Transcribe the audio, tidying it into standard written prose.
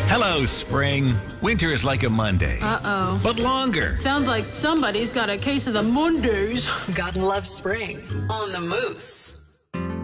Hello, spring. Winter is like a Monday. Uh-oh. But longer. Sounds like somebody's got a case of the Mondays. God loves spring on the Moose.